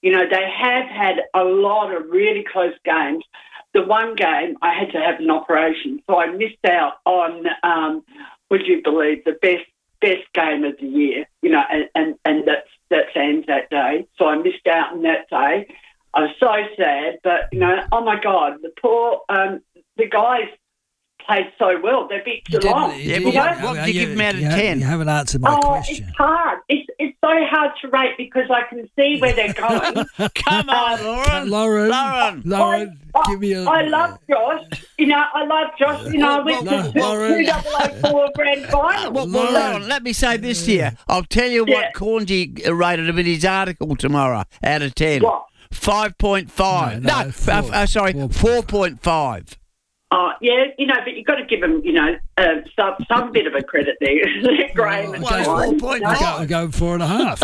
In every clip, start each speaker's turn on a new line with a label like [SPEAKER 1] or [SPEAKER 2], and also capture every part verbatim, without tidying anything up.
[SPEAKER 1] You know, they have had a lot of really close games. The one game I had to have an operation, so I missed out on, um, would you believe, the best best game of the year, you know, and, and, and that's, that's Anzac Day. So I missed out on that day. I was so sad, but, you know, oh, my God, the poor, um, the guys played so well. They beat Geelong.
[SPEAKER 2] Yeah, but what, what did you give them out of
[SPEAKER 3] you
[SPEAKER 2] ten?
[SPEAKER 3] You haven't answered my
[SPEAKER 1] oh,
[SPEAKER 3] question.
[SPEAKER 1] It's hard. It's, it's so hard to rate because I can see where they're going.
[SPEAKER 2] Come on, Lauren.
[SPEAKER 3] Lauren.
[SPEAKER 2] Lauren.
[SPEAKER 3] Lauren,
[SPEAKER 1] I,
[SPEAKER 3] give me a...
[SPEAKER 1] I love Josh. You know, I love Josh. You know, I went
[SPEAKER 3] Well,
[SPEAKER 1] to the
[SPEAKER 3] Lauren.
[SPEAKER 1] two thousand four grand final.
[SPEAKER 2] Well, well,
[SPEAKER 3] Lauren.
[SPEAKER 2] Lauren, let me say this to you. I'll tell you
[SPEAKER 1] Yeah.
[SPEAKER 2] what Cornsey rated him in his article tomorrow out of ten.
[SPEAKER 1] What?
[SPEAKER 2] five point five.
[SPEAKER 3] No,
[SPEAKER 2] No,
[SPEAKER 3] no,
[SPEAKER 2] uh,
[SPEAKER 3] four-
[SPEAKER 2] uh, sorry,
[SPEAKER 3] four-
[SPEAKER 2] four point five.
[SPEAKER 1] Oh, yeah, you know, but you've got to give them, you know, uh, some, some bit of a credit there. Graham and
[SPEAKER 2] Well, it's
[SPEAKER 1] Ryan,
[SPEAKER 2] four point
[SPEAKER 1] you know.
[SPEAKER 2] five.
[SPEAKER 3] I go, I go four and a half.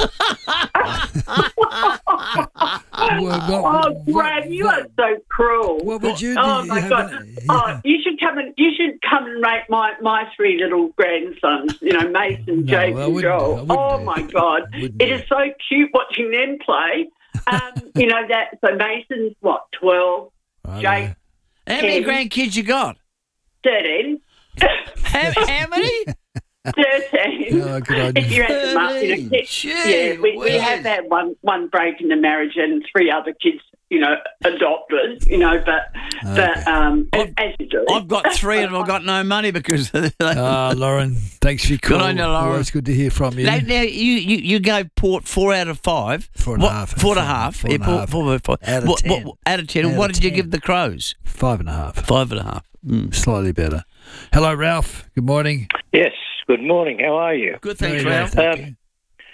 [SPEAKER 3] Well,
[SPEAKER 1] Oh,
[SPEAKER 3] what-
[SPEAKER 1] Graham, you
[SPEAKER 3] what-
[SPEAKER 1] are so cruel.
[SPEAKER 3] What would you do?
[SPEAKER 1] Oh
[SPEAKER 3] You
[SPEAKER 1] my God!
[SPEAKER 3] haven't-
[SPEAKER 1] Oh, you should come and you should come and rate my, my three little grandsons. You know, Mason,
[SPEAKER 3] No,
[SPEAKER 1] James,
[SPEAKER 3] I
[SPEAKER 1] and
[SPEAKER 3] wouldn't do. I
[SPEAKER 1] Joel.
[SPEAKER 3] wouldn't
[SPEAKER 1] Oh
[SPEAKER 3] do.
[SPEAKER 1] my God!
[SPEAKER 3] Wouldn't
[SPEAKER 1] It
[SPEAKER 3] do.
[SPEAKER 1] is so cute watching them play. Um, you know that. So Mason's what twelve,
[SPEAKER 3] I
[SPEAKER 1] Jake
[SPEAKER 3] know.
[SPEAKER 2] How many
[SPEAKER 1] Ten.
[SPEAKER 2] grandkids you got?
[SPEAKER 1] thirteen.
[SPEAKER 2] How, how many?
[SPEAKER 1] Thirteen.
[SPEAKER 3] Oh, good on you.
[SPEAKER 1] If you add them up, you know,
[SPEAKER 2] Thirteen.
[SPEAKER 1] yeah, we, we
[SPEAKER 2] Gee
[SPEAKER 1] have had one one break in the marriage and three other kids, you know, adopted, you know, but but um,
[SPEAKER 2] I've-
[SPEAKER 1] as you do,
[SPEAKER 2] I've got three and I've got no money because they,
[SPEAKER 3] Ah, Lauren, thanks for your call.
[SPEAKER 2] Good on you, Lauren.
[SPEAKER 3] Always good to hear from you.
[SPEAKER 2] now you, you you gave Port four out of five.
[SPEAKER 3] Four and a
[SPEAKER 2] What-
[SPEAKER 3] half.
[SPEAKER 2] Four and a
[SPEAKER 3] Four-
[SPEAKER 2] half.
[SPEAKER 3] four
[SPEAKER 2] Yeah,
[SPEAKER 3] and a
[SPEAKER 2] Port-
[SPEAKER 3] half.
[SPEAKER 2] four- four-
[SPEAKER 3] Out of
[SPEAKER 2] what-
[SPEAKER 3] ten.
[SPEAKER 2] what- out of ten.
[SPEAKER 3] Out
[SPEAKER 2] And what
[SPEAKER 3] of
[SPEAKER 2] did you
[SPEAKER 3] ten.
[SPEAKER 2] give the Crows?
[SPEAKER 3] Five and a half.
[SPEAKER 2] Five and a half. Mm.
[SPEAKER 3] Slightly better. Hello, Ralph. Good morning.
[SPEAKER 4] Yes, good morning. How are you?
[SPEAKER 2] Good, thanks,
[SPEAKER 3] Very well,
[SPEAKER 2] Ralph.
[SPEAKER 3] thank
[SPEAKER 4] Um,
[SPEAKER 3] you.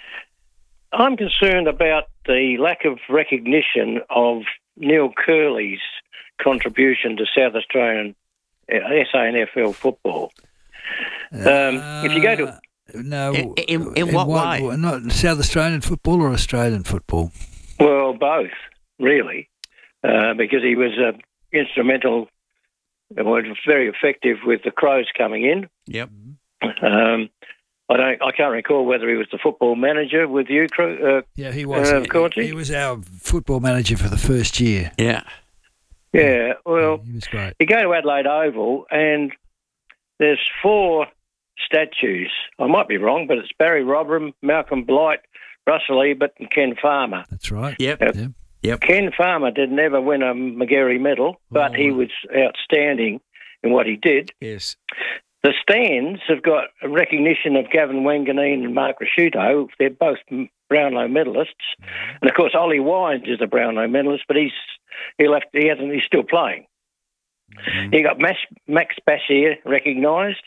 [SPEAKER 4] I'm concerned about the lack of recognition of Neil Curley's contribution to South Australian uh, S A N F L football. Um, if you go to
[SPEAKER 3] Uh, no,
[SPEAKER 2] In- in- in what way?
[SPEAKER 3] Not South Australian football or Australian football?
[SPEAKER 4] well, both really, uh, because he was uh, instrumental, uh, was very effective with the Crows coming in.
[SPEAKER 2] Yep.
[SPEAKER 4] Um, I don't, I can't recall whether he was the football manager with you, Cro- uh,
[SPEAKER 3] Yeah, he was.
[SPEAKER 4] Uh,
[SPEAKER 3] he,
[SPEAKER 4] Cornsey?
[SPEAKER 3] he was our football manager for the first year.
[SPEAKER 2] Yeah.
[SPEAKER 4] yeah. Well,
[SPEAKER 3] He was great.
[SPEAKER 4] you go to Adelaide Oval and there's four statues. I might be wrong, but it's Barry Robram, Malcolm Blight, Russell Ebert and Ken Farmer.
[SPEAKER 3] That's right.
[SPEAKER 2] Yep.
[SPEAKER 4] Yep.
[SPEAKER 3] Yeah.
[SPEAKER 2] Yep.
[SPEAKER 4] Ken Farmer did never win a McGarry medal, but he was outstanding in what he did.
[SPEAKER 2] Yes.
[SPEAKER 4] The stands have got a recognition of Gavin Wanganeen and Mark Rasciuto. They're both Brownlow medalists. And, of course, Ollie Wines is a Brownlow medalist, but he's he left. He hasn't. He's still playing.
[SPEAKER 2] Mm-hmm.
[SPEAKER 4] You got Max, Max Bassier recognised.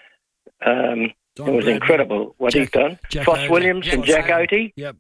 [SPEAKER 4] Um,
[SPEAKER 3] Don
[SPEAKER 4] it was
[SPEAKER 3] Bradman.
[SPEAKER 4] incredible what
[SPEAKER 3] Jack-
[SPEAKER 4] he's done.
[SPEAKER 3] Jack
[SPEAKER 4] Foss
[SPEAKER 3] Oatey.
[SPEAKER 4] Williams and
[SPEAKER 3] Jack
[SPEAKER 4] Jack Oatey.
[SPEAKER 3] Yep.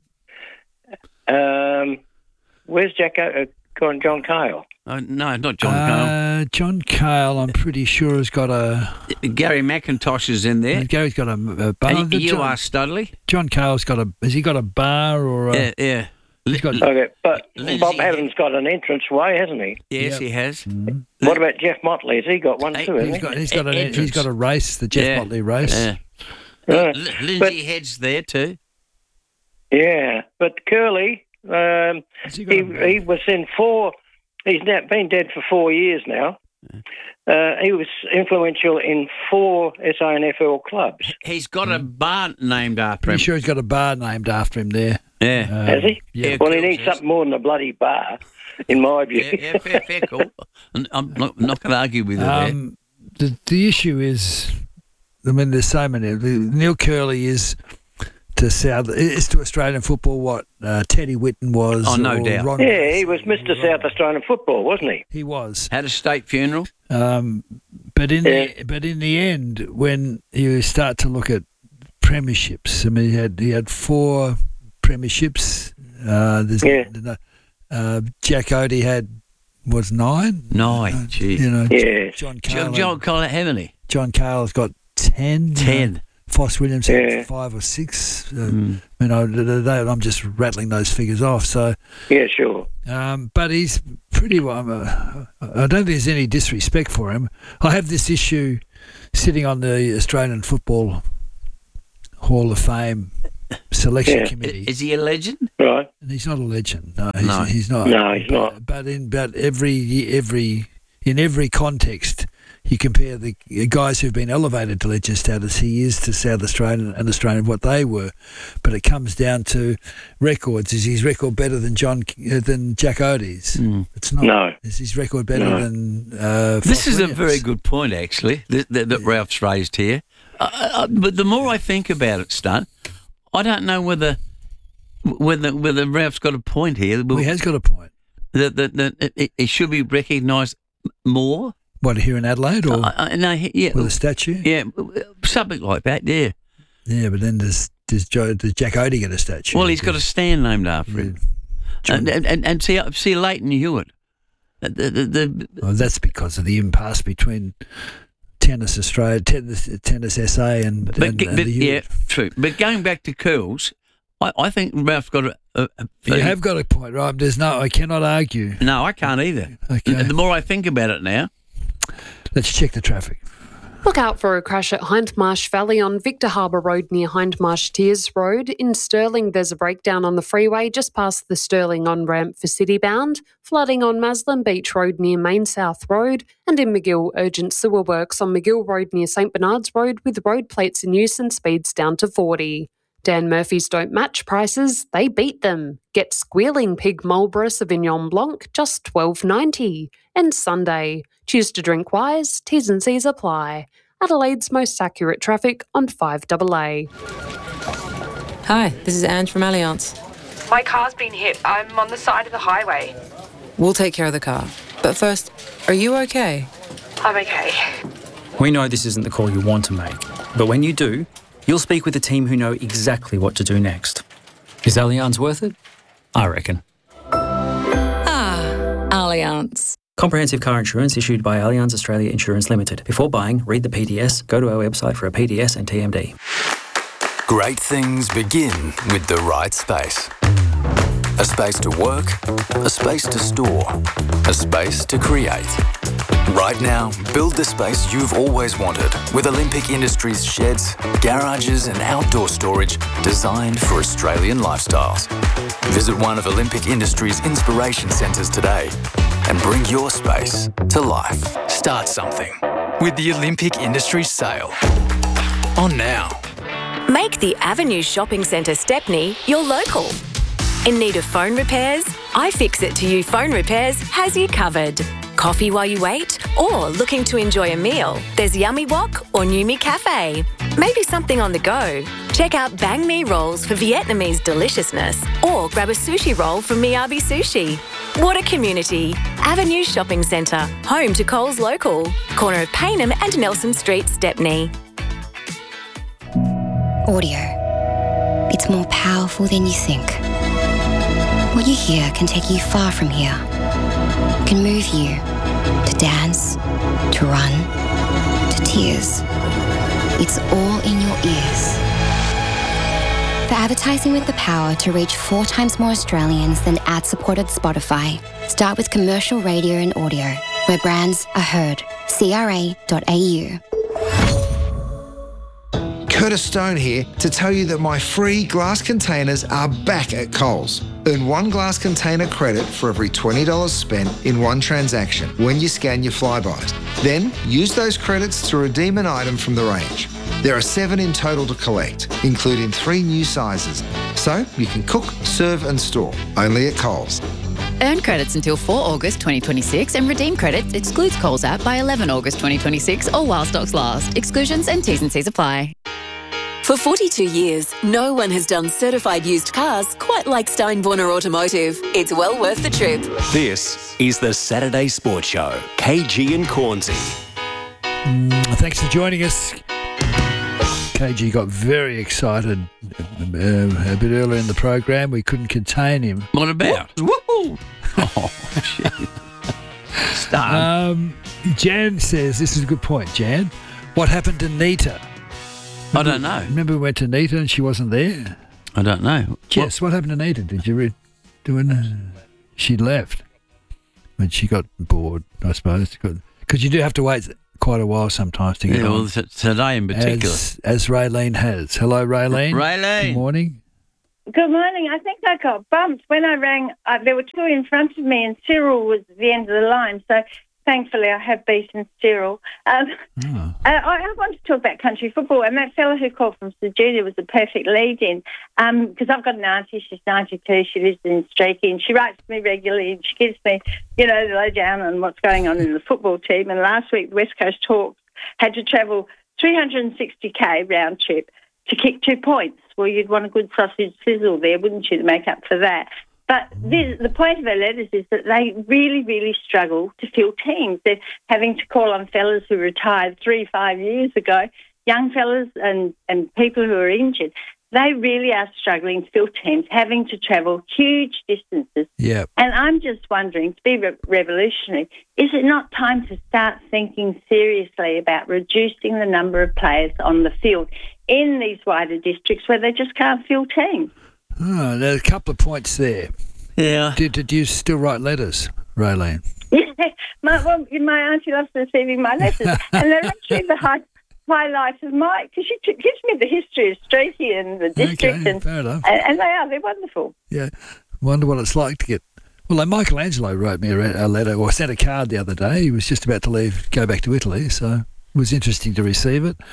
[SPEAKER 4] Um, where's Jack o- uh, John Cale?
[SPEAKER 2] Oh, no, not John Cale.
[SPEAKER 3] Uh, John Cale, I'm pretty sure, has got a.
[SPEAKER 2] Gary McIntosh is in there.
[SPEAKER 3] Gary's got a, a bar.
[SPEAKER 2] And you
[SPEAKER 3] John,
[SPEAKER 2] are Studley.
[SPEAKER 3] John Cale's got a. Has he got a bar or a?
[SPEAKER 2] Yeah, yeah.
[SPEAKER 3] He's got.
[SPEAKER 4] Okay, but
[SPEAKER 2] Lindsay-
[SPEAKER 4] Bob Adams got an entrance way, hasn't he?
[SPEAKER 2] Yes,
[SPEAKER 3] Yep.
[SPEAKER 2] he has.
[SPEAKER 3] Mm.
[SPEAKER 4] What about Jeff Motley? Has he got one
[SPEAKER 2] Hey,
[SPEAKER 4] too?
[SPEAKER 3] He's
[SPEAKER 4] Hasn't
[SPEAKER 3] got.
[SPEAKER 4] he?
[SPEAKER 3] He's got a.
[SPEAKER 2] Entrance.
[SPEAKER 3] He's got a race, the Jeff
[SPEAKER 2] Yeah.
[SPEAKER 3] Motley race.
[SPEAKER 2] Yeah.
[SPEAKER 4] Right.
[SPEAKER 2] L- Lindsay Head's there too.
[SPEAKER 4] Yeah, but Curley, um,
[SPEAKER 3] Has he got
[SPEAKER 4] he
[SPEAKER 3] a-
[SPEAKER 4] he was in four. He's now been dead for four years now. Uh, he was influential in four S A N F L clubs.
[SPEAKER 2] He's got a bar named after him.
[SPEAKER 3] Pretty sure he's got a bar named after him there.
[SPEAKER 2] Yeah.
[SPEAKER 3] Um,
[SPEAKER 4] Has he?
[SPEAKER 3] Yeah.
[SPEAKER 4] Well, he
[SPEAKER 2] Curls
[SPEAKER 4] needs
[SPEAKER 2] has.
[SPEAKER 4] something more than a bloody bar, in my view.
[SPEAKER 2] yeah, yeah, fair, fair call. And I'm not, not going to argue with you there.
[SPEAKER 3] Um, the the issue is, I mean, there's so many. Neil Curley is to South, is to Australian football what uh, Teddy Whitten was.
[SPEAKER 2] Oh, no
[SPEAKER 3] or
[SPEAKER 2] doubt.
[SPEAKER 3] Ron-
[SPEAKER 4] Yeah, he was Mister South Australian football, wasn't he?
[SPEAKER 3] He was.
[SPEAKER 2] Had a state funeral.
[SPEAKER 3] Um, but in
[SPEAKER 4] Yeah.
[SPEAKER 3] the but in the end, when you start to look at premierships, I mean, he had he had four premierships. Uh, there's
[SPEAKER 4] Yeah.
[SPEAKER 3] uh, Jack Oatey had was nine.
[SPEAKER 2] Nine.
[SPEAKER 3] Uh,
[SPEAKER 2] Gee.
[SPEAKER 3] You know,
[SPEAKER 4] Yeah.
[SPEAKER 3] John
[SPEAKER 2] John,
[SPEAKER 3] Cale.
[SPEAKER 2] John Cole, how many?
[SPEAKER 3] John Cale's got ten. you know.
[SPEAKER 2] Ten.
[SPEAKER 3] Foss Williams had
[SPEAKER 4] Yeah.
[SPEAKER 3] five or six. Uh,
[SPEAKER 2] Mm.
[SPEAKER 3] You know, th- th- they- I'm just rattling those figures off. So,
[SPEAKER 4] Yeah, sure.
[SPEAKER 3] um, but he's pretty well. Uh, I don't think there's any disrespect for him. I have this issue sitting on the Australian Football Hall of Fame selection
[SPEAKER 4] Yeah.
[SPEAKER 3] committee.
[SPEAKER 2] Is he a legend?
[SPEAKER 4] Right.
[SPEAKER 3] And he's not a legend. No, he's,
[SPEAKER 2] No.
[SPEAKER 3] he's not.
[SPEAKER 4] No, he's
[SPEAKER 3] but,
[SPEAKER 4] not.
[SPEAKER 3] But in but every every in every context, you compare the guys who've been elevated to legend status. He is to South Australian and Australian what they were, but it comes down to records. Is his record better than John uh, than Jack Oatey's?
[SPEAKER 2] Mm.
[SPEAKER 3] It's not.
[SPEAKER 4] No.
[SPEAKER 3] Is his record better
[SPEAKER 4] No.
[SPEAKER 3] than? Uh,
[SPEAKER 2] This
[SPEAKER 3] Fox
[SPEAKER 2] is a
[SPEAKER 3] Williams?
[SPEAKER 2] very good point, actually, that, that, that Ralph's raised here. Uh, uh, but the more I think about it, Stunt, I don't know whether whether whether Ralph's got a point here.
[SPEAKER 3] Well, he has got a point.
[SPEAKER 2] That, that, that it, it should be recognised more.
[SPEAKER 3] What, here in Adelaide or
[SPEAKER 2] Uh, uh, no, he- yeah,
[SPEAKER 3] with a statue?
[SPEAKER 2] yeah, something like that. Yeah.
[SPEAKER 3] Yeah, but then does does, Joe, does Jack Oatey get a statue?
[SPEAKER 2] Well, he's got a stand named after him.
[SPEAKER 3] John-
[SPEAKER 2] And, and and see see Leighton Hewitt. The, the, the,
[SPEAKER 3] Well, that's because of the impasse between Tennis Australia, Tennis, tennis S A, and,
[SPEAKER 2] but,
[SPEAKER 3] and,
[SPEAKER 2] but,
[SPEAKER 3] and the
[SPEAKER 2] yeah,
[SPEAKER 3] Hewitt.
[SPEAKER 2] true. But going back to curls, I, I think Ralph's got a. a, a
[SPEAKER 3] You have got a point, right? There's no, I cannot argue.
[SPEAKER 2] No, I can't either.
[SPEAKER 3] Okay.
[SPEAKER 2] The more I think about it now,
[SPEAKER 3] Let's check the traffic.
[SPEAKER 5] Look out for a crash at Hindmarsh Valley on Victor Harbour Road near Hindmarsh Tiers Road. In Stirling, there's a breakdown on the freeway just past the Stirling on-ramp for Citybound. Flooding on Maslin Beach Road near Main South Road. And in McGill, urgent sewer works on McGill Road near St Bernard's Road with road plates in use and speeds down to forty. Dan Murphy's don't match prices, they beat them. Get Squealing Pig Marlborough Sauvignon Blanc, just twelve ninety. And Sunday, choose to drink wise, T's and C's apply. Adelaide's most accurate traffic on five A A.
[SPEAKER 6] Hi, this is Ange from Allianz.
[SPEAKER 7] My car's been hit. I'm on the side of the highway.
[SPEAKER 6] We'll take care of the car. But first, are you okay?
[SPEAKER 7] I'm okay.
[SPEAKER 8] We know this isn't the call you want to make, but when you do, you'll speak with a team who know exactly what to do next. Is Allianz worth it? I reckon.
[SPEAKER 9] Ah, Allianz.
[SPEAKER 8] Comprehensive car insurance issued by Allianz Australia Insurance Limited. Before buying, read the P D S, go to our website for a P D S and T M D.
[SPEAKER 10] Great things begin with the right space. A space to work, a space to store, a space to create. Right now, build the space you've always wanted with Olympic Industries sheds, garages and outdoor storage designed for Australian lifestyles. Visit one of Olympic Industries' inspiration centres today and bring your space to life. Start something with the Olympic Industries sale. On now.
[SPEAKER 11] Make the Avenue Shopping Centre Stepney your local. In need of phone repairs? iFixit to You Phone Repairs has you covered. Coffee while you wait? Or looking to enjoy a meal? There's Yummy Wok or Numi Cafe. Maybe something on the go? Check out Bang Mi rolls for Vietnamese deliciousness, or grab a sushi roll from Miyabi Sushi. What a community! Avenue Shopping Centre, home to Coles Local, corner of Payneham and Nelson Street, Stepney.
[SPEAKER 12] Audio. It's more powerful than you think. What you hear can take you far from here. Can move you to dance, to run, to tears. It's all in your ears. For advertising with the power to reach four times more Australians than ad-supported Spotify, start with commercial radio and audio, where brands are heard. C R A dot A U.
[SPEAKER 13] Curtis Stone here to tell you that my free glass containers are back at Coles. Earn one glass container credit for every twenty dollars spent in one transaction when you scan your Flybys. Then use those credits to redeem an item from the range. There are seven in total to collect, including three new sizes. So you can cook, serve and store, only at Coles.
[SPEAKER 9] Earn credits until the fourth of August twenty twenty-six and redeem credits excludes Coles app by the eleventh of August twenty twenty-six or while stocks last. Exclusions and T's and C's apply.
[SPEAKER 11] For forty-two years, no one has done certified used cars quite like Steinborner Automotive. It's well worth the trip.
[SPEAKER 14] This is the Saturday Sports Show. K G and Cornsey.
[SPEAKER 3] Mm, thanks for joining us. K G got very excited uh, a bit earlier in the program. We couldn't contain him.
[SPEAKER 2] What about? Woo! Oh, shit. Start.
[SPEAKER 3] Um, Jan says, this is a good point, Jan. What happened to Nita? Remember,
[SPEAKER 2] I don't know.
[SPEAKER 3] Remember we went to Nita and she wasn't there?
[SPEAKER 2] I don't know.
[SPEAKER 3] Jess, what, what happened to Nita? Did you read? Doing? Uh, she left when she got bored, I suppose. Because you do have to wait quite a while sometimes to get
[SPEAKER 2] Yeah,
[SPEAKER 3] on.
[SPEAKER 2] well, t- today in particular.
[SPEAKER 3] As, as Raylene has. Hello, Raylene.
[SPEAKER 2] Raylene.
[SPEAKER 3] Good morning.
[SPEAKER 15] Good morning. I think I got bumped. When I rang, uh, there were two in front of me and Cyril was at the end of the line. So thankfully I have beaten Cyril. Um,
[SPEAKER 3] oh.
[SPEAKER 15] uh, I, I want to talk about country football. And that fella who called from Sir Julia was a perfect lead-in because um, I've got an auntie. She's ninety-two. She lives in Streaky and she writes to me regularly and she gives me, you know, the lowdown on what's going on in the football team. And last week the West Coast Hawks had to travel three hundred sixty k round trip to kick two points. Well, you'd want a good sausage sizzle there, wouldn't you, to make up for that? But this, the point of our letters is that they really, really struggle to fill teams. They're having to call on fellas who retired three, five years ago, young fellas and, and people who are injured. They really are struggling to fill teams, having to travel huge distances.
[SPEAKER 3] Yeah.
[SPEAKER 15] And I'm just wondering, to be re- revolutionary, is it not time to start thinking seriously about reducing the number of players on the field in these wider districts where they just can't fill teams?
[SPEAKER 3] Oh, there's a couple of points there.
[SPEAKER 2] Yeah.
[SPEAKER 3] Did, did you still write letters, Raylene?
[SPEAKER 15] Yeah, my, well, my auntie loves receiving my letters, and they're actually the high, highlight of my, because she t- gives me the history of Streaky and the district,
[SPEAKER 3] Okay,
[SPEAKER 15] and,
[SPEAKER 3] fair enough.
[SPEAKER 15] and and they are, they're wonderful.
[SPEAKER 3] Yeah. Wonder what it's like to get... Well, like Michelangelo wrote me a, a letter, or sent a card the other day. He was just about to leave, go back to Italy, so it was interesting to receive it.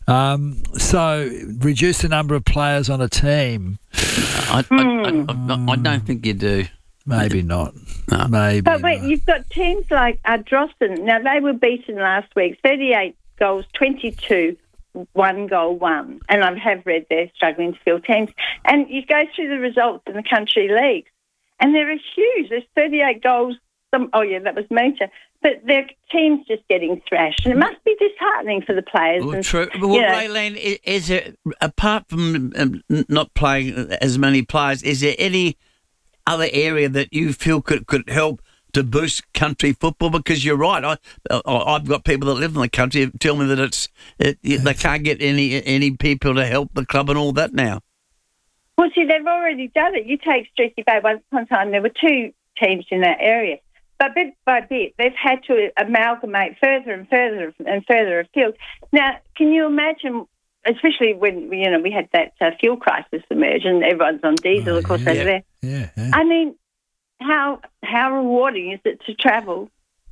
[SPEAKER 3] Um, so, reduce the number of players on a team.
[SPEAKER 2] I, I, I, I, I don't think you do.
[SPEAKER 3] Maybe not.
[SPEAKER 2] No.
[SPEAKER 3] Maybe
[SPEAKER 15] But wait,
[SPEAKER 3] not.
[SPEAKER 15] you've got teams like Ardrossan. Now, they were beaten last week, thirty-eight goals, twenty-two, one goal, one. And I have read they're struggling to fill teams. And you go through the results in the country leagues, and they're huge. There's thirty-eight goals. Some, oh, yeah, that was major. But their team's just getting thrashed. And it must be disheartening for the players.
[SPEAKER 2] Well,
[SPEAKER 15] and,
[SPEAKER 2] true. Well,
[SPEAKER 15] you know,
[SPEAKER 2] Raylene, i- is it, apart from um, not playing as many players, is there any other area that you feel could, could help to boost country football? Because you're right. I, I, I've got people that live in the country who tell me that it's it, they can't get any any people to help the club and all that now.
[SPEAKER 15] Well, see, they've already done it. You take Streaky Bay, once upon a time there were two teams in that area. But bit by bit, they've had to amalgamate further and further and further afield. Now, can you imagine, especially when, you know, we had that uh, fuel crisis emerge and everyone's on diesel,
[SPEAKER 3] Oh,
[SPEAKER 15] of course,
[SPEAKER 3] yeah.
[SPEAKER 15] over there.
[SPEAKER 3] Yeah, yeah.
[SPEAKER 15] I mean, how how rewarding is it to travel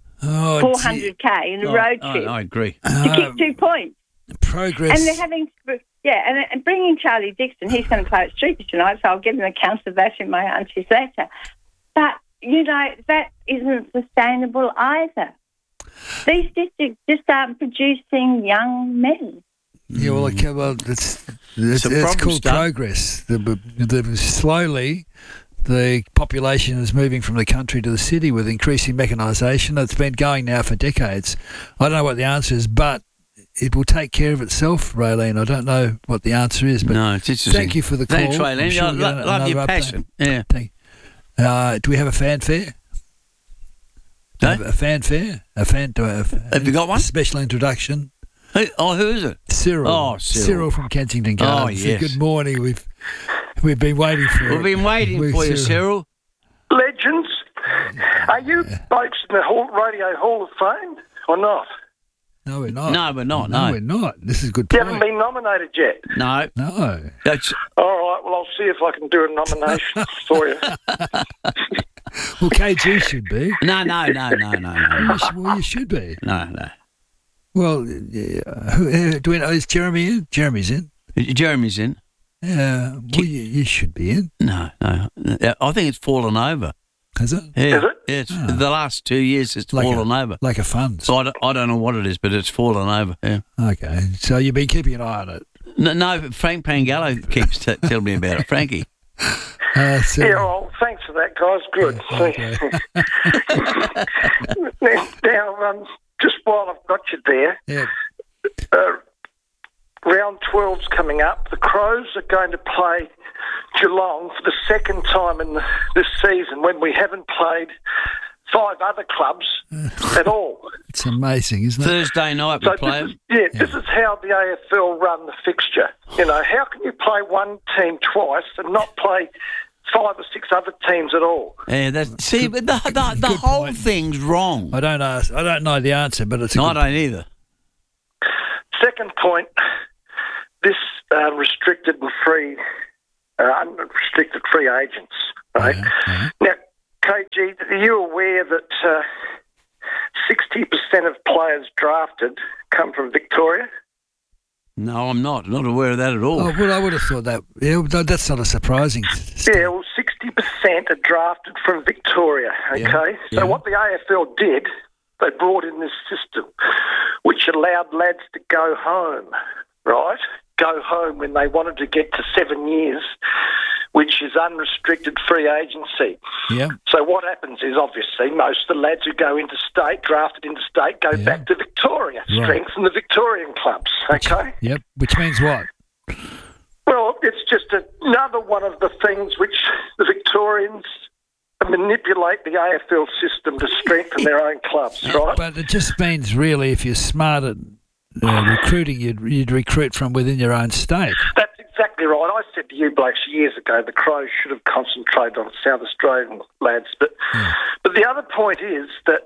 [SPEAKER 3] Oh,
[SPEAKER 15] four hundred k in a
[SPEAKER 2] Oh,
[SPEAKER 15] road
[SPEAKER 2] I,
[SPEAKER 15] trip
[SPEAKER 2] I agree.
[SPEAKER 15] to
[SPEAKER 3] uh,
[SPEAKER 15] kick two points?
[SPEAKER 3] progress.
[SPEAKER 15] And they're having, to, yeah, and, and bringing Charlie Dixon, he's going to play at Streaky tonight, so I'll give him an account of that in my auntie's letter. But, you know, that isn't sustainable either. These districts just aren't producing young men.
[SPEAKER 3] Yeah, well, okay, well, it's it's,
[SPEAKER 2] Some
[SPEAKER 3] it's
[SPEAKER 2] problems,
[SPEAKER 3] called
[SPEAKER 2] Doug.
[SPEAKER 3] progress. The, the, slowly, the population is moving from the country to the city with increasing mechanisation. It's been going now for decades. I don't know what the answer is, but it will take care of itself, Raylene. I don't know what the answer is, but
[SPEAKER 2] No, it's interesting.
[SPEAKER 3] thank you for the call.
[SPEAKER 2] Thanks,
[SPEAKER 3] I'm
[SPEAKER 2] Raylene.
[SPEAKER 3] sure
[SPEAKER 2] I
[SPEAKER 3] we'll
[SPEAKER 2] lo-
[SPEAKER 3] get
[SPEAKER 2] love your
[SPEAKER 3] another update.
[SPEAKER 2] passion. Yeah.
[SPEAKER 3] Thank- Uh, do we have a fanfare?
[SPEAKER 2] No?
[SPEAKER 3] A, a fanfare? A fan? A, a,
[SPEAKER 2] Have you got one?
[SPEAKER 3] A special introduction.
[SPEAKER 2] Who, oh, who is it?
[SPEAKER 3] Cyril.
[SPEAKER 2] Oh, Cyril.
[SPEAKER 3] from Kensington
[SPEAKER 2] Oh,
[SPEAKER 3] Gardens.
[SPEAKER 2] yes.
[SPEAKER 3] Good morning. We've we've been waiting for
[SPEAKER 2] We've
[SPEAKER 3] it.
[SPEAKER 2] been waiting
[SPEAKER 3] We-
[SPEAKER 2] for you, Cyril.
[SPEAKER 16] Legends, are you blokes in the hall, Radio Hall of Fame or not?
[SPEAKER 3] No, we're not.
[SPEAKER 2] No, we're not.
[SPEAKER 3] No,
[SPEAKER 2] No,
[SPEAKER 3] we're not. This is a good
[SPEAKER 16] You
[SPEAKER 3] point.
[SPEAKER 16] haven't been nominated yet.
[SPEAKER 2] no.
[SPEAKER 3] No.
[SPEAKER 2] That's
[SPEAKER 16] All right, well, I'll see if I can do a nomination for you.
[SPEAKER 3] Well, K G should be.
[SPEAKER 2] no, no, no, no, no, no,
[SPEAKER 3] You should, well, you should be.
[SPEAKER 2] no, no.
[SPEAKER 3] Well, uh, who, uh, do we know? Is Jeremy in? Jeremy's in.
[SPEAKER 2] Jeremy's in.
[SPEAKER 3] Yeah. Well, you, you should be in.
[SPEAKER 2] No, no. I think it's fallen over.
[SPEAKER 3] Has it?
[SPEAKER 2] Yeah,
[SPEAKER 16] Is it?
[SPEAKER 2] Yeah, it's,
[SPEAKER 3] Ah.
[SPEAKER 2] the last two years it's
[SPEAKER 3] Like
[SPEAKER 2] fallen
[SPEAKER 3] a,
[SPEAKER 2] over.
[SPEAKER 3] Like a fund.
[SPEAKER 2] So I don't, I don't know what it is, but it's fallen over. Yeah.
[SPEAKER 3] Okay. So you've been keeping an eye on it.
[SPEAKER 2] No, no Frank Pangallo keeps t- telling me about it. Frankie.
[SPEAKER 3] Uh, so,
[SPEAKER 16] Yeah, well, thanks for that, guys. Good.
[SPEAKER 3] okay.
[SPEAKER 16] now, um, just while I've got you there,
[SPEAKER 3] Yeah.
[SPEAKER 16] uh, round twelve's coming up. The Crows are going to play Geelong for the second time in the, this season when we haven't played five other clubs at all.
[SPEAKER 3] It's amazing, isn't it?
[SPEAKER 2] Thursday night we
[SPEAKER 16] So
[SPEAKER 2] play
[SPEAKER 16] this
[SPEAKER 2] it.
[SPEAKER 16] is, yeah, this is how the A F L run the fixture. You know, how can you play one team twice and not play five or six other teams at all?
[SPEAKER 2] Yeah, that's, see, but the, the, the
[SPEAKER 3] good
[SPEAKER 2] whole
[SPEAKER 3] point.
[SPEAKER 2] thing's wrong.
[SPEAKER 3] I don't ask. I don't know the answer, but it's a
[SPEAKER 2] No, I
[SPEAKER 3] good,
[SPEAKER 2] don't either.
[SPEAKER 16] second point, this uh, restricted and free, uh, unrestricted free agents, right?
[SPEAKER 3] Yeah.
[SPEAKER 16] Now, K G, are you aware that uh, sixty percent of players drafted come from Victoria?
[SPEAKER 2] No, I'm not. Not aware of that at all.
[SPEAKER 3] Oh, well, I would have thought that. Yeah, no, that's not a surprising.
[SPEAKER 16] Yeah, well, sixty percent are drafted from Victoria, okay?
[SPEAKER 3] Yeah.
[SPEAKER 16] So
[SPEAKER 3] Yeah.
[SPEAKER 16] what the A F L did, they brought in this system which allowed lads to go home, right? Go home when they wanted to get to seven years, which is unrestricted free agency.
[SPEAKER 3] Yeah.
[SPEAKER 16] So what happens is, obviously, most of the lads who go interstate, drafted interstate, go back to Victoria,
[SPEAKER 3] Right.
[SPEAKER 16] strengthen the Victorian clubs, okay?
[SPEAKER 3] Yep. Which means what?
[SPEAKER 16] Well, it's just another one of the things which the Victorians manipulate the A F L system to strengthen their own clubs, right?
[SPEAKER 3] But it just means really, if you're smart at uh, recruiting, you'd, you'd recruit from within your own state.
[SPEAKER 16] That's exactly right. I said to you blokes years ago, the Crows should have concentrated on South Australian lads. But but the other point is that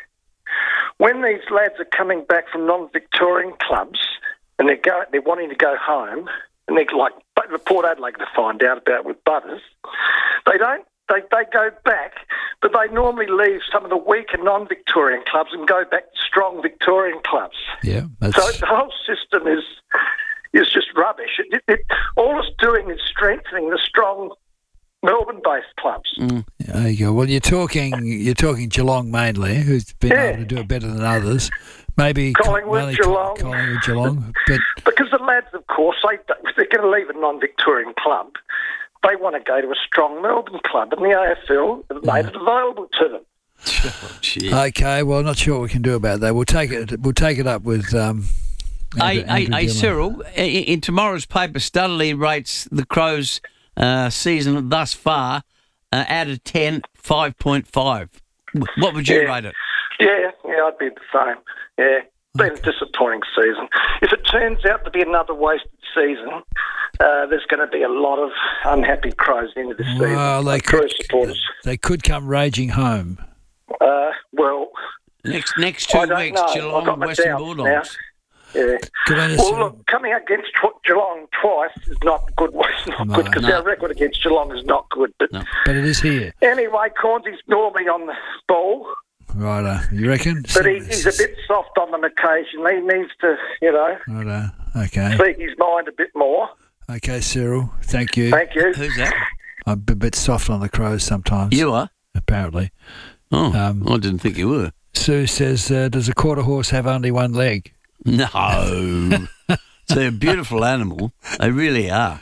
[SPEAKER 16] when these lads are coming back from non-Victorian clubs and they're go, they're wanting to go home, and they're like the Port Adelaide to find out about with Butters, they don't. They they go back, but they normally leave some of the weaker non-Victorian clubs and go back to strong Victorian clubs.
[SPEAKER 3] Yeah, that's...
[SPEAKER 16] So the whole system is is just rubbish. It, it, it, all it's doing is strengthening the strong Melbourne-based clubs.
[SPEAKER 3] Mm. There you go. Well, you're talking you're talking Geelong mainly, who's been
[SPEAKER 16] Yeah.
[SPEAKER 3] able to do it better than others. Maybe
[SPEAKER 16] Collingwood,
[SPEAKER 3] mainly
[SPEAKER 16] Geelong.
[SPEAKER 3] Collingwood, Geelong, but
[SPEAKER 16] Because the lads, of course, they, if they're going to leave a non-Victorian club, they want to go to a strong Melbourne club, and the A F L have made it available to them.
[SPEAKER 3] okay. Well, not sure what we can do about that. We'll take it. We'll take it up with. Um,
[SPEAKER 2] Hey,
[SPEAKER 3] Andrew-
[SPEAKER 2] hey,
[SPEAKER 3] Andrew
[SPEAKER 2] hey,
[SPEAKER 3] Dillon.
[SPEAKER 2] Cyril, i- in tomorrow's paper, Studley rates the Crows' uh, season thus far uh, out of ten, five point five. What would you
[SPEAKER 16] Yeah.
[SPEAKER 2] rate it?
[SPEAKER 16] Yeah, yeah, I'd be the same. Yeah, been a disappointing season. If it turns out to be another wasted season, uh, there's going to be a lot of unhappy Crows into this season.
[SPEAKER 3] Well, they
[SPEAKER 16] Crow
[SPEAKER 3] could.
[SPEAKER 16] supporters.
[SPEAKER 3] They could come raging home.
[SPEAKER 16] Uh, well,
[SPEAKER 2] Next next
[SPEAKER 16] I
[SPEAKER 2] two
[SPEAKER 16] don't
[SPEAKER 2] weeks,
[SPEAKER 16] know. I've
[SPEAKER 2] Geelong,
[SPEAKER 16] got my
[SPEAKER 2] Western
[SPEAKER 16] doubts
[SPEAKER 2] Bulldogs.
[SPEAKER 16] Yeah.
[SPEAKER 3] Good on you,
[SPEAKER 16] Well,
[SPEAKER 3] Cyril.
[SPEAKER 16] look, coming against Tw- Geelong twice is not good. It's not
[SPEAKER 3] No,
[SPEAKER 16] good because
[SPEAKER 3] no.
[SPEAKER 16] our record against Geelong is not good. But
[SPEAKER 3] But it is here,
[SPEAKER 16] anyway, Cornsy's normally on the ball,
[SPEAKER 3] righto. You reckon?
[SPEAKER 16] but he, he's a bit soft on them occasionally. He needs to, you know,
[SPEAKER 3] Righto. Okay.
[SPEAKER 16] speak his mind a bit more.
[SPEAKER 3] Okay, Cyril. Thank you.
[SPEAKER 16] Thank you.
[SPEAKER 2] Who's that?
[SPEAKER 3] I'm a bit soft on the Crows sometimes.
[SPEAKER 2] You are?
[SPEAKER 3] Apparently.
[SPEAKER 2] Oh,
[SPEAKER 3] Um,
[SPEAKER 2] I didn't think you were.
[SPEAKER 3] Sue says, uh, does a quarter horse have only one leg?
[SPEAKER 2] No. They're a beautiful animal. They really are.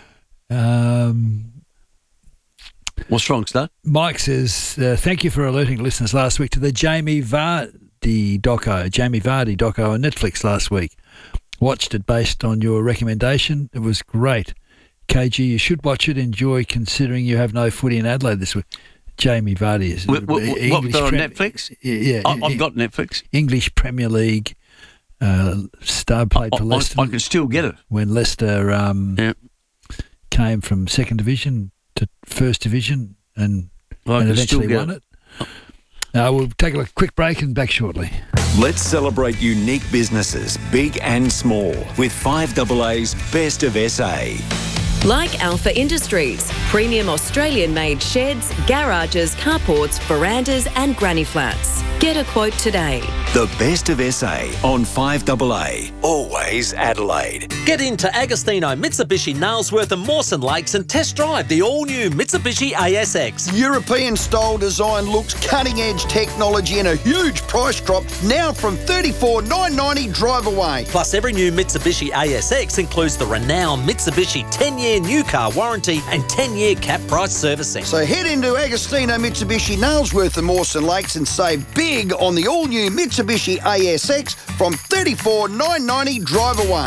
[SPEAKER 3] Um,
[SPEAKER 2] What's wrong, Stud?
[SPEAKER 3] Mike says, uh, thank you for alerting listeners last week to the Jamie Vardy doco, Jamie Vardy doco on Netflix last week. Watched it based on your recommendation. It was great. K G, you should watch it. Enjoy considering you have no footy in Adelaide this week. Jamie Vardy is
[SPEAKER 2] What, what,
[SPEAKER 3] English
[SPEAKER 2] what, they're on
[SPEAKER 3] Prem-
[SPEAKER 2] Netflix?
[SPEAKER 3] Yeah,
[SPEAKER 2] I, I've got Netflix.
[SPEAKER 3] English Premier League uh, star played for
[SPEAKER 2] I,
[SPEAKER 3] Leicester.
[SPEAKER 2] I, I can still get it.
[SPEAKER 3] When Leicester um,
[SPEAKER 2] Yeah.
[SPEAKER 3] came from second division to first division and,
[SPEAKER 2] I
[SPEAKER 3] and
[SPEAKER 2] can still
[SPEAKER 3] eventually
[SPEAKER 2] get
[SPEAKER 3] won
[SPEAKER 2] it.
[SPEAKER 3] it. Uh, we'll take a quick break and back shortly.
[SPEAKER 14] Let's celebrate unique businesses, big and small, with five A A's Best of S A.
[SPEAKER 11] Like Alpha Industries, premium Australian-made sheds, garages, carports, verandas and granny flats. Get a quote today.
[SPEAKER 14] The Best of S A on five A A. Always Adelaide.
[SPEAKER 17] Get into Agostino Mitsubishi Nailsworth and Mawson Lakes and test drive the all-new Mitsubishi A S X.
[SPEAKER 18] European-style design looks, cutting-edge technology and a huge price drop now from thirty-four thousand nine hundred ninety dollars drive away.
[SPEAKER 17] Plus, every new Mitsubishi A S X includes the renowned Mitsubishi ten-year new car warranty and ten-year cap price servicing.
[SPEAKER 18] So head into Agostino Mitsubishi Nailsworth and Mawson Lakes and save big on the all-new Mitsubishi A S X from thirty-four thousand nine hundred ninety dollars drive away.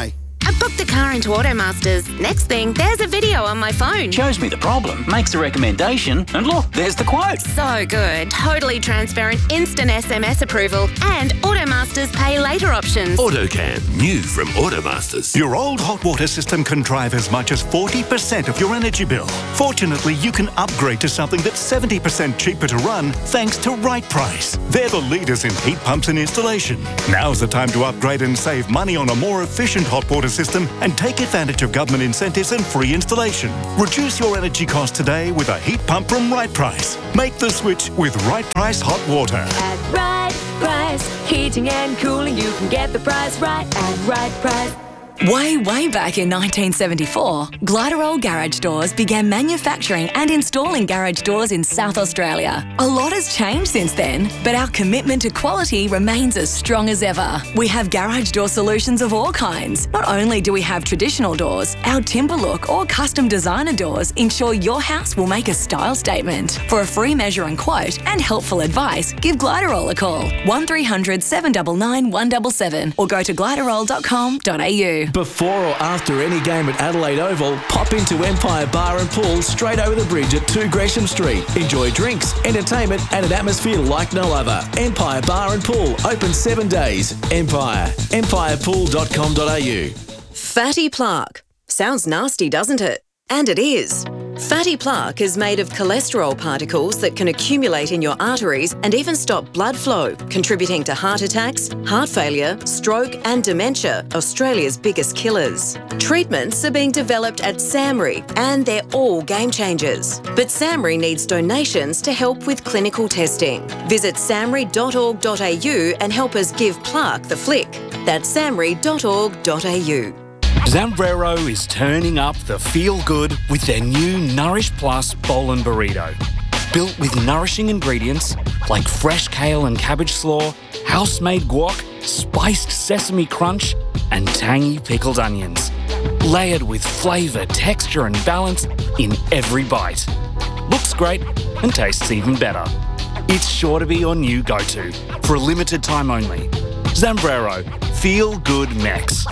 [SPEAKER 19] I booked the car into Automasters. Next thing, there's a video on my phone.
[SPEAKER 20] Shows me the problem, makes a recommendation, and look, there's the quote.
[SPEAKER 19] So good. Totally transparent, instant S M S approval, and Automasters pay later options.
[SPEAKER 21] AutoCam, new from Automasters. Your old hot water system can drive as much as forty percent of your energy bill. Fortunately, you can upgrade to something that's seventy percent cheaper to run thanks to Right Price. They're the leaders in heat pumps and installation. Now's the time to upgrade and save money on a more efficient hot water system and take advantage of government incentives and free installation. Reduce your energy costs today with a heat pump from Right Price. Make the switch with Right Price Hot Water.
[SPEAKER 22] At Right Price, heating and cooling, you can get the price right at Right Price.
[SPEAKER 23] Way, way back in nineteen seventy-four, Gliderol Garage Doors began manufacturing and installing garage doors in South Australia. A lot has changed since then, but our commitment to quality remains as strong as ever. We have garage door solutions of all kinds. Not only do we have traditional doors, our timber look or custom designer doors ensure your house will make a style statement. For a free measure and quote and helpful advice, give Gliderol a call, one three hundred, seven nine nine, one seven seven, or go to gliderol dot com dot a u.
[SPEAKER 24] Before or after any game at Adelaide Oval, pop into Empire Bar and Pool straight over the bridge at two Gresham Street. Enjoy drinks, entertainment and an atmosphere like no other. Empire Bar and Pool, open seven days. Empire, empire pool dot com dot a u.
[SPEAKER 25] Fatty plaque. Sounds nasty, doesn't it? And it is. Fatty plaque is made of cholesterol particles that can accumulate in your arteries and even stop blood flow, contributing to heart attacks, heart failure, stroke and dementia, Australia's biggest killers. Treatments are being developed at SAMRI and they're all game changers. But SAMRI needs donations to help with clinical testing. Visit samri dot org dot a u and help us give plaque the flick. That's samri dot org dot a u.
[SPEAKER 26] Zambrero is turning up the feel-good with their new Nourish Plus Bowl and Burrito. Built with nourishing ingredients like fresh kale and cabbage slaw, house-made guac, spiced sesame crunch, and tangy pickled onions. Layered with flavour, texture and balance in every bite. Looks great and tastes even better. It's sure to be your new go-to for a limited time only. Zambrero, Feel Good Mex.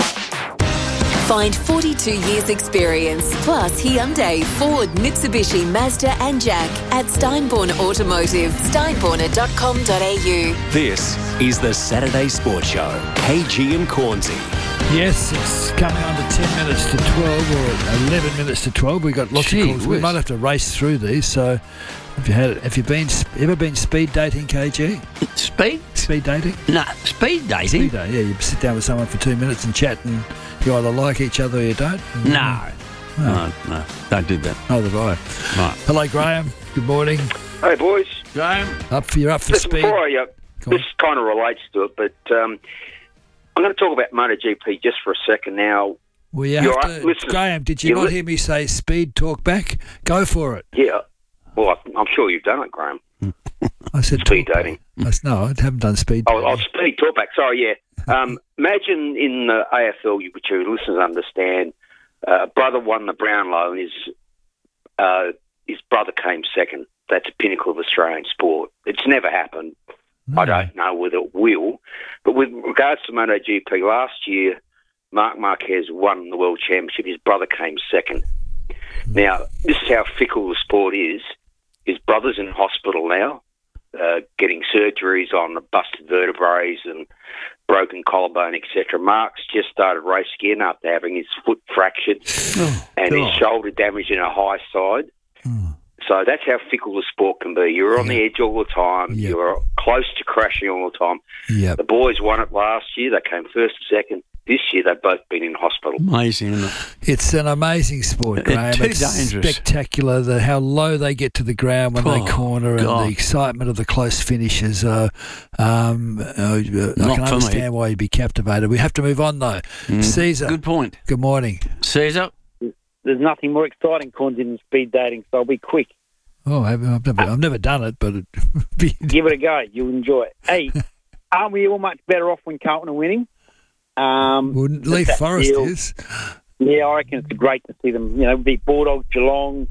[SPEAKER 23] Find forty-two years experience, plus Hyundai, Ford, Mitsubishi, Mazda and Jack at Steinborn Automotive, steinborner dot com dot a u.
[SPEAKER 14] This is the Saturday Sports Show. K G and Cornsey.
[SPEAKER 3] Yes, it's coming on to ten minutes to twelve or eleven minutes to twelve. We've got lots
[SPEAKER 2] Gee
[SPEAKER 3] of calls. We
[SPEAKER 2] whiz.
[SPEAKER 3] might have to race through these. So, have you had? Have you been ever been speed dating, K G?
[SPEAKER 2] Speed?
[SPEAKER 3] Speed dating?
[SPEAKER 2] No, speed dating.
[SPEAKER 3] Speed dating. Yeah, you sit down with someone for two minutes and chat, and you either like each other or you don't.
[SPEAKER 2] No. No, no, don't do that.
[SPEAKER 3] Neither do I.
[SPEAKER 2] Right.
[SPEAKER 3] Hello, Graham. Good morning.
[SPEAKER 27] Hey, boys.
[SPEAKER 2] Graham.
[SPEAKER 3] Up for you're up for
[SPEAKER 27] Listen,
[SPEAKER 3] speed.
[SPEAKER 27] before I, uh, this kind of relates to it, but um, I'm going to talk about MotoGP just for a second now.
[SPEAKER 3] Well, you
[SPEAKER 27] You're
[SPEAKER 3] have
[SPEAKER 27] up-
[SPEAKER 3] to,
[SPEAKER 27] listen,
[SPEAKER 3] Graham, did you
[SPEAKER 27] you
[SPEAKER 3] not
[SPEAKER 27] li-
[SPEAKER 3] hear me say speed talk back? Go for it.
[SPEAKER 27] Yeah. Well, I- I'm sure you've done it, Graham.
[SPEAKER 3] I said
[SPEAKER 27] Speed
[SPEAKER 3] talk
[SPEAKER 27] dating.
[SPEAKER 3] back. I s- No, I haven't done speed
[SPEAKER 27] Oh, oh, speed talkback. Sorry, yeah. Um, imagine in the A F L, you- which your listeners understand, uh, brother won the Brownlow and his uh, his brother came second. That's a pinnacle of Australian sport. It's never happened. I don't know whether it will. But with regards to MotoGP, last year, Marc Marquez won the World Championship. His brother came second. Now, this is how fickle the sport is. His brother's in hospital now, uh, getting surgeries on the busted vertebrae and broken collarbone, et cetera. Mark's just started race again after having his foot fractured and his shoulder damaged in a high side. So that's how fickle the sport can be. You're on the edge all the time. You're close to crashing all the time.
[SPEAKER 3] Yep.
[SPEAKER 27] The boys won it last year. They came first and second. This year they've both been in hospital.
[SPEAKER 2] Amazing, isn't it?
[SPEAKER 3] It's an amazing sport, Graham.
[SPEAKER 2] Too
[SPEAKER 3] it's
[SPEAKER 2] dangerous.
[SPEAKER 3] spectacular. The how low they get to the ground when
[SPEAKER 2] Oh,
[SPEAKER 3] they corner,
[SPEAKER 2] God.
[SPEAKER 3] and the excitement of the close finishes. Uh, um, uh, I
[SPEAKER 2] Not
[SPEAKER 3] can
[SPEAKER 2] for me.
[SPEAKER 3] understand why you'd be captivated. We have to move on though.
[SPEAKER 2] Mm.
[SPEAKER 3] Caesar,
[SPEAKER 2] Good point.
[SPEAKER 3] good morning.
[SPEAKER 2] Caesar.
[SPEAKER 28] There's nothing more exciting, Corns, than speed dating, so I'll be quick.
[SPEAKER 3] Oh, I've I've never, I've never done it, but it,
[SPEAKER 28] Give it a go. You'll enjoy it. Hey, aren't we all much better off when Carlton are winning? Um,
[SPEAKER 3] wouldn't Leaf
[SPEAKER 28] that
[SPEAKER 3] Forest
[SPEAKER 28] deal-
[SPEAKER 3] is.
[SPEAKER 28] Yeah, I reckon it's great to see them, you know, beat Bulldogs, Geelong,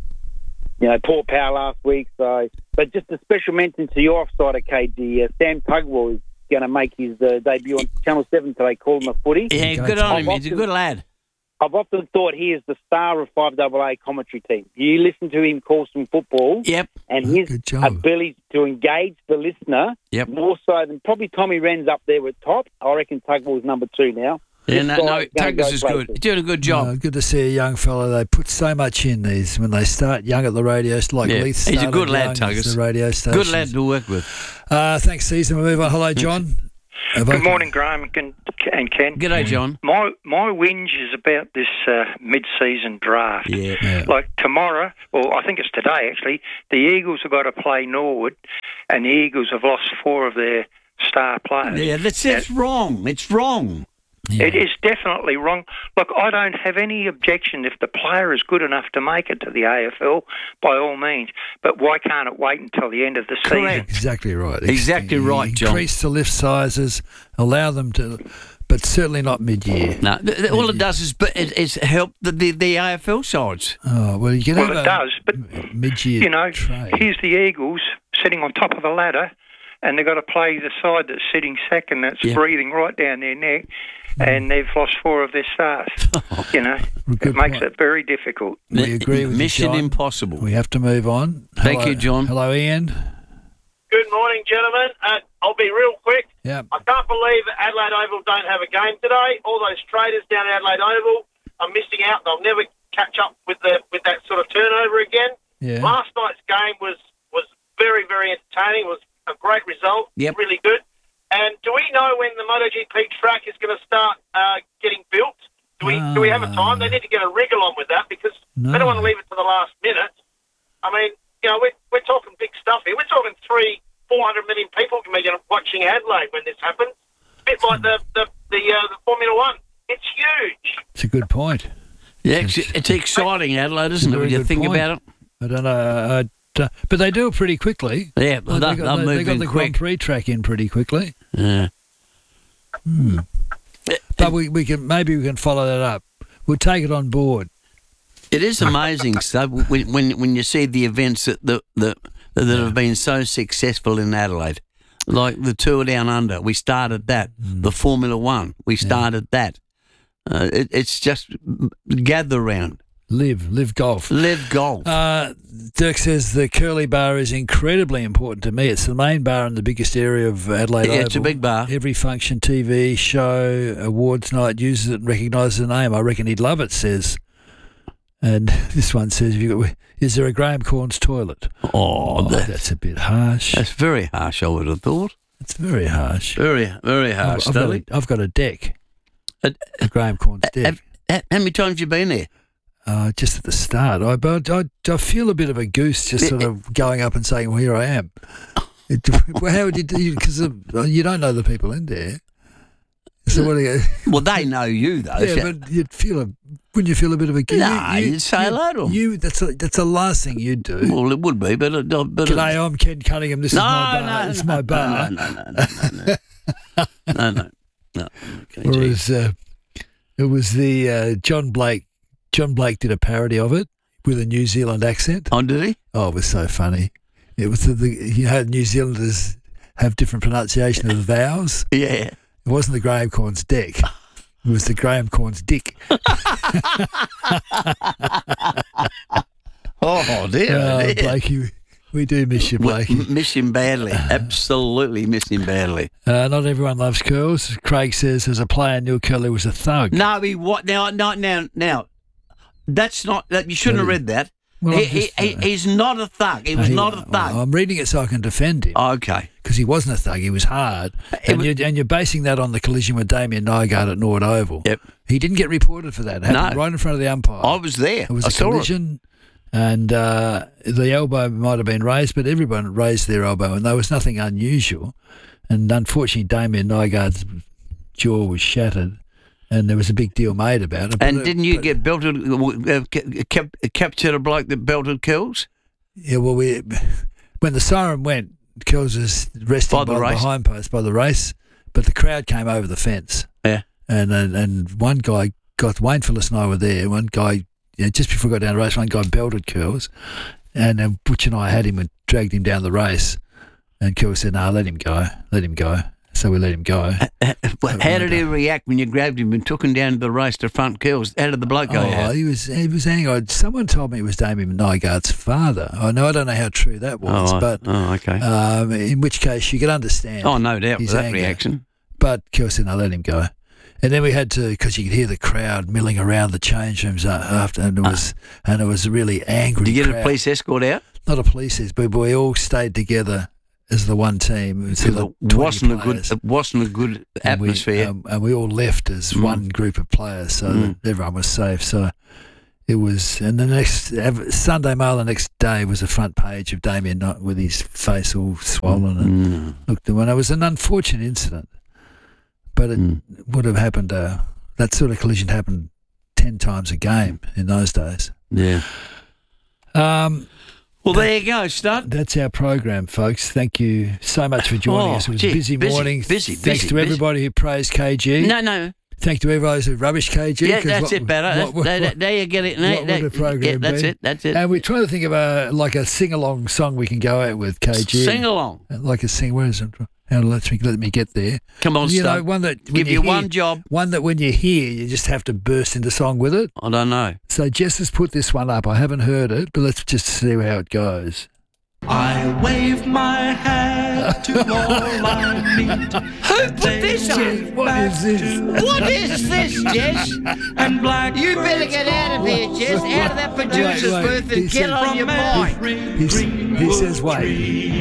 [SPEAKER 28] you know, Port Power last week. So, but just a special mention to your offside, K G. Uh, Sam Tugwell is going to make his uh, debut on Channel seven today, calling the footy.
[SPEAKER 2] Yeah, good on him. He's a good lad.
[SPEAKER 28] I've often thought he is the star of five double A commentary team. You listen to him call some football,
[SPEAKER 2] yep,
[SPEAKER 28] and his ability to engage the listener,
[SPEAKER 2] yep,
[SPEAKER 28] more so than probably Tommy Wren's up there with top. I reckon Tugwell's number two now.
[SPEAKER 2] Yeah, no, no Tuggers is good. He's doing a good job.
[SPEAKER 3] No, good to see a young fella. They put so much in these when they start young at the radio. Like
[SPEAKER 2] yeah.
[SPEAKER 3] Leith
[SPEAKER 2] He's a good lad,
[SPEAKER 3] Tuggers. The radio station.
[SPEAKER 2] Good lad to work with.
[SPEAKER 3] Uh, thanks, Season. We'll move on. Hello, John.
[SPEAKER 1] Good morning, Graham and Ken.
[SPEAKER 2] G'day, John.
[SPEAKER 1] My my whinge is about this uh, mid-season draft.
[SPEAKER 2] Yeah. yeah.
[SPEAKER 1] Like tomorrow, or I think it's today actually, the Eagles have got to play Norwood, and the Eagles have lost four of their star players.
[SPEAKER 2] Yeah, that's it's wrong. It's wrong.
[SPEAKER 1] Yeah. It is definitely wrong. Look, I don't have any objection if the player is good enough to make it to the A F L, by all means. But why can't it wait until the end of the
[SPEAKER 2] Correct.
[SPEAKER 1] season?
[SPEAKER 3] Exactly right.
[SPEAKER 2] Exactly
[SPEAKER 3] Ex-
[SPEAKER 2] right, John.
[SPEAKER 3] Increase the lift sizes, allow them to, but certainly not mid-year.
[SPEAKER 2] No, th- th- all it does is but it, it's help the, the the A F L sides.
[SPEAKER 3] Oh well, you can
[SPEAKER 1] well,
[SPEAKER 3] have
[SPEAKER 1] it
[SPEAKER 3] a
[SPEAKER 1] does. But
[SPEAKER 3] mid-year.
[SPEAKER 1] You know,
[SPEAKER 3] trade.
[SPEAKER 1] here's the Eagles sitting on top of the ladder, and they've got to play the side that's sitting second, that's
[SPEAKER 2] yeah.
[SPEAKER 1] breathing right down their neck. And they've lost four of their stars. You know, it makes
[SPEAKER 3] point.
[SPEAKER 1] it very difficult.
[SPEAKER 3] We agree with
[SPEAKER 2] Mission
[SPEAKER 3] you, John.
[SPEAKER 2] impossible.
[SPEAKER 3] We have to move on.
[SPEAKER 2] Thank
[SPEAKER 3] Hello,
[SPEAKER 2] you, John.
[SPEAKER 3] Hello, Ian.
[SPEAKER 4] Good morning, gentlemen. Uh, I'll be real quick.
[SPEAKER 3] Yeah.
[SPEAKER 4] I can't believe that Adelaide Oval don't have a game today. All those traders down at Adelaide Oval are missing out. They'll never catch up with the with that sort of turnover again.
[SPEAKER 3] Yeah.
[SPEAKER 4] Last night's game was was very, very entertaining. It was a great result.
[SPEAKER 2] Yep.
[SPEAKER 4] Really good. And do we know when the MotoGP track is going to start uh, getting built? Do we do we have a time? They need to get a wriggle on with that because
[SPEAKER 3] No.
[SPEAKER 4] they don't want to leave it to the last minute. I mean, you know, we're, we're talking big stuff here. We're talking three, four hundred million people can be watching Adelaide when this happens. A bit like the the the, uh, the Formula One. It's huge.
[SPEAKER 3] It's a good point.
[SPEAKER 2] Yeah, it's, it's exciting, Adelaide, isn't it? When you think
[SPEAKER 3] point.
[SPEAKER 2] about it.
[SPEAKER 3] I don't know. I, uh, but they do it pretty quickly.
[SPEAKER 2] Yeah,
[SPEAKER 3] Like,
[SPEAKER 2] they'll,
[SPEAKER 3] they got,
[SPEAKER 2] they'll
[SPEAKER 3] they,
[SPEAKER 2] move
[SPEAKER 3] they got
[SPEAKER 2] in
[SPEAKER 3] the
[SPEAKER 2] quick.
[SPEAKER 3] Grand Prix track in pretty quickly.
[SPEAKER 2] Yeah.
[SPEAKER 3] Hmm. But we, we can maybe we can follow that up. We'll take it on board.
[SPEAKER 2] It is amazing stuff when, when when you see the events that the, the, that
[SPEAKER 3] Yeah.
[SPEAKER 2] have been so successful in Adelaide, like the Tour Down Under. We started that. The Formula One. We started that. Uh, it, it's just gather round.
[SPEAKER 3] Live, live golf.
[SPEAKER 2] Live golf.
[SPEAKER 3] Uh, Dirk says the Curly Bar is incredibly important to me. It's the main bar in the biggest area of Adelaide
[SPEAKER 2] Yeah,
[SPEAKER 3] Oval.
[SPEAKER 2] it's a big bar.
[SPEAKER 3] Every function, T V, show, awards night uses it and recognises the name. I reckon he'd love it, says. And this one says, "Have you got, is there a Graham Corns toilet?"
[SPEAKER 2] Oh, that,
[SPEAKER 3] that's a bit harsh.
[SPEAKER 2] That's very harsh, I would have thought.
[SPEAKER 3] It's very harsh.
[SPEAKER 2] Very, very harsh,
[SPEAKER 3] I've, I've, got,
[SPEAKER 2] Stanley.
[SPEAKER 3] a, I've got a deck.
[SPEAKER 2] A,
[SPEAKER 3] a Graham Corns deck.
[SPEAKER 2] Have, how many times have you been there?
[SPEAKER 3] Uh, just at the start. I, but I, I feel a bit of a goose just sort of going up and saying, well, here I am. It, well, how would you do? Because you don't know the people in there. So what do you,
[SPEAKER 2] well, they know you, though.
[SPEAKER 3] yeah, but you'd feel a, wouldn't you feel a bit of a goose?
[SPEAKER 2] Nah,
[SPEAKER 3] you,
[SPEAKER 2] you'd say
[SPEAKER 3] you,
[SPEAKER 2] hello to 'em.
[SPEAKER 3] You, that's, a, that's the last thing you'd do.
[SPEAKER 2] Well, it would be, but... It, but
[SPEAKER 3] G'day, I'm Ken Cunningham. This
[SPEAKER 2] no,
[SPEAKER 3] is my bar.
[SPEAKER 2] no,
[SPEAKER 3] this is
[SPEAKER 2] no,
[SPEAKER 3] my bar.
[SPEAKER 2] No, no, no, no, no, no, no, no. no. Okay,
[SPEAKER 3] Whereas uh, it was the uh, John Blake. John Blake did a parody of it with a New Zealand accent.
[SPEAKER 2] Oh, did he?
[SPEAKER 3] Oh, it was so funny. It was the, the you know, New Zealanders have different pronunciation of the vowels.
[SPEAKER 2] Yeah.
[SPEAKER 3] It wasn't the Graham Corns deck. It was the Graham Corns dick.
[SPEAKER 2] Oh, dear.
[SPEAKER 3] Oh,
[SPEAKER 2] dear.
[SPEAKER 3] Blakey, we do miss you, Blakey.
[SPEAKER 2] We miss him badly. Absolutely miss him badly.
[SPEAKER 3] Uh, not everyone loves curls. Craig says, as a player, Neil Curley was a thug.
[SPEAKER 2] No, he what? Now, no, now, now, that's not. That you shouldn't have read that.
[SPEAKER 3] Well,
[SPEAKER 2] he,
[SPEAKER 3] I'm
[SPEAKER 2] he,
[SPEAKER 3] just,
[SPEAKER 2] he, he's not a thug. He was
[SPEAKER 3] He-
[SPEAKER 2] not a thug.
[SPEAKER 3] I'm reading it so I can defend him.
[SPEAKER 2] Okay.
[SPEAKER 3] Because he wasn't a thug. He was hard. And,
[SPEAKER 2] was-
[SPEAKER 3] you're, and you're basing that on the collision with Damien Nygaard at Norwood Oval.
[SPEAKER 2] Yep.
[SPEAKER 3] He didn't get reported for that. It happened
[SPEAKER 2] No.
[SPEAKER 3] right in front of the umpire.
[SPEAKER 2] I was there.
[SPEAKER 3] It was
[SPEAKER 2] I
[SPEAKER 3] a
[SPEAKER 2] saw it.
[SPEAKER 3] collision, and uh, the elbow might have been raised, but everyone raised their elbow, and there was nothing unusual. And unfortunately, Damien Nygaard's jaw was shattered, and there was a big deal made about it.
[SPEAKER 2] And
[SPEAKER 3] But-
[SPEAKER 2] didn't you
[SPEAKER 3] but-
[SPEAKER 2] get belted, uh, ca- cap, captured a bloke that belted curls?
[SPEAKER 3] Yeah, well, we when the siren went, Kells was resting
[SPEAKER 2] By
[SPEAKER 3] by
[SPEAKER 2] the
[SPEAKER 3] the,
[SPEAKER 2] race.
[SPEAKER 3] behind post by the race, but the crowd came over the fence.
[SPEAKER 2] Yeah.
[SPEAKER 3] And and, and one guy got, Wayne Phillips and I were there, one guy, you know, just before we got down the race, one guy belted Curls, and uh, Butch and I had him and dragged him down the race, and Curls said, no, let him go, let him go. so we let him go.
[SPEAKER 2] Well, how did he react when you grabbed him and took him down to the race to front kills? How did the bloke go?
[SPEAKER 3] Oh,
[SPEAKER 2] out?
[SPEAKER 3] he was he was angry. Someone told me it was Damien Nygaard's father. I know I don't know how true that was,
[SPEAKER 2] Oh, I-
[SPEAKER 3] but
[SPEAKER 2] oh, okay.
[SPEAKER 3] Um, in which case you could understand.
[SPEAKER 2] Oh, no doubt
[SPEAKER 3] his
[SPEAKER 2] with that
[SPEAKER 3] anger.
[SPEAKER 2] reaction.
[SPEAKER 3] But of course, then I let him go, and then we had to because you could hear the crowd milling around the change rooms a- after, and it was and it was a really angry.
[SPEAKER 2] Did you get
[SPEAKER 3] crowd.
[SPEAKER 2] a police escort out?
[SPEAKER 3] Not a police escort, but we all stayed together as the one team. It was
[SPEAKER 2] Because
[SPEAKER 3] like
[SPEAKER 2] it
[SPEAKER 3] twenty
[SPEAKER 2] wasn't a good.
[SPEAKER 3] players.
[SPEAKER 2] It wasn't a good
[SPEAKER 3] And we-
[SPEAKER 2] atmosphere.
[SPEAKER 3] um, and we all left as
[SPEAKER 2] Mm.
[SPEAKER 3] one group of players, so
[SPEAKER 2] Mm.
[SPEAKER 3] that everyone was safe. So it was, and the next Sunday Mail the next day was a front page of Damien Knight with his face all swollen and
[SPEAKER 2] Mm.
[SPEAKER 3] looked. And it was an unfortunate incident, but it
[SPEAKER 2] Mm.
[SPEAKER 3] would have happened. Uh, that sort of collision happened ten times a game in those days.
[SPEAKER 2] Yeah.
[SPEAKER 3] Um,
[SPEAKER 2] well, there you go, Stud.
[SPEAKER 3] That's our program, folks. Thank you so much for joining
[SPEAKER 2] Oh,
[SPEAKER 3] us. It was
[SPEAKER 2] gee,
[SPEAKER 3] a busy,
[SPEAKER 2] busy,
[SPEAKER 3] morning.
[SPEAKER 2] busy,
[SPEAKER 3] Thanks
[SPEAKER 2] busy,
[SPEAKER 3] to
[SPEAKER 2] busy.
[SPEAKER 3] everybody who praised K G.
[SPEAKER 2] No, no.
[SPEAKER 3] Thank to everybody who rubbish K G.
[SPEAKER 2] Yeah,
[SPEAKER 3] 'cause
[SPEAKER 2] that's
[SPEAKER 3] what-
[SPEAKER 2] it, better.
[SPEAKER 3] what- what-
[SPEAKER 2] there,
[SPEAKER 3] what-
[SPEAKER 2] there you get it. No,
[SPEAKER 3] what
[SPEAKER 2] that-
[SPEAKER 3] would the program
[SPEAKER 2] yeah, that's
[SPEAKER 3] be?
[SPEAKER 2] it. That's it.
[SPEAKER 3] And we're trying to think of a like a sing along song we can go out with K G.
[SPEAKER 2] Sing along.
[SPEAKER 3] Like a sing. Where is it? How let me let me get there.
[SPEAKER 2] Come on,
[SPEAKER 3] you know
[SPEAKER 2] Stud.
[SPEAKER 3] one that when
[SPEAKER 2] Give you
[SPEAKER 3] hear-
[SPEAKER 2] one job.
[SPEAKER 3] One that when you hear, you just have to burst into song with it.
[SPEAKER 2] I don't know.
[SPEAKER 3] So Jess has put this one up. I haven't heard it, but let's just see how it goes.
[SPEAKER 5] I wave my hat to all I meet.
[SPEAKER 2] Who put this on?
[SPEAKER 3] What is this?
[SPEAKER 2] What is this, Jess?
[SPEAKER 5] And black
[SPEAKER 2] You better get out of here, Jess. Out of that producer's
[SPEAKER 3] Wait, wait.
[SPEAKER 2] booth
[SPEAKER 3] He
[SPEAKER 2] and get
[SPEAKER 3] said-
[SPEAKER 2] on your bike.
[SPEAKER 3] He, he says, wait.